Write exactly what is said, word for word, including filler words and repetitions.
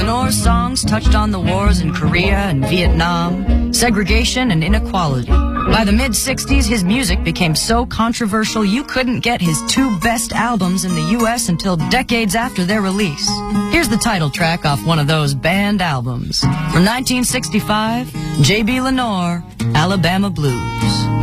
Lenore's songs touched on the wars in Korea and Vietnam, segregation and inequality. By the mid sixties, his music became so controversial you couldn't get his two best albums in the U S until decades after their release. Here's the title track off one of those banned albums. From nineteen sixty-five, J B. Lenore, Alabama Blues.